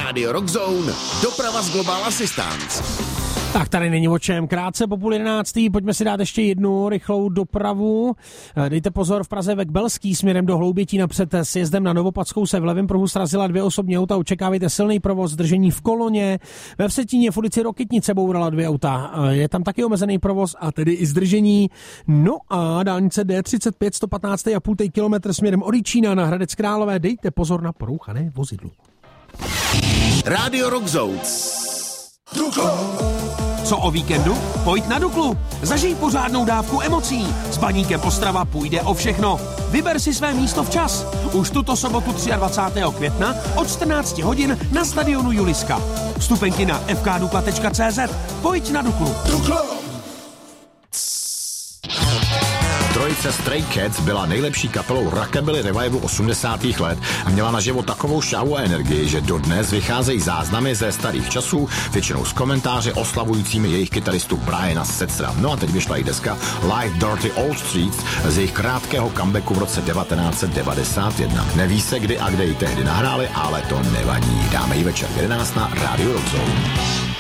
Radio Rock Zone, doprava z Global Assistance. Tak tady není o čem. Krátce po 10:30, pojďme si dát ještě jednu rychlou dopravu. Dejte pozor, v Praze Vekbelský směrem do Hloubětína před sjezdem na Novopadskou se v levém pruhu srazila 2 osobní auta. Očekávejte silný provoz, zdržení v Koloně. Ve Vsetíně v ulici Rokytnice bourala 2 auta. Je tam taky omezený provoz a tedy i zdržení. No a dálnice D35 115,5 km směrem od Jičína na Hradec Králové. Dejte pozor na porouchané vozidlo. Radio Rock Zone. Co o víkendu? Pojď na Duklu. Zažij pořádnou dávku emocí. S Baníkem Ostrava půjde o všechno. Vyber si své místo včas. Už tuto sobotu 23. května od 14 hodin na stadionu Juliska. Vstupenky na fkdukla.cz. Pojď na Duklu. Trojice Stray Cats byla nejlepší kapelou rockabilly revivalu 80. let a měla naživo takovou šávu a energii, že dodnes vycházejí záznamy ze starých časů, většinou s komentáři oslavujícími jejich kytaristu Briana Setzera. No a teď vyšla i deska Live Dirty Old Streets z jejich krátkého comebacku v roce 1991. Neví se kdy a kde ji tehdy nahráli, ale to nevadí. Dáme ji večer v 11 na Radio Rock Zone.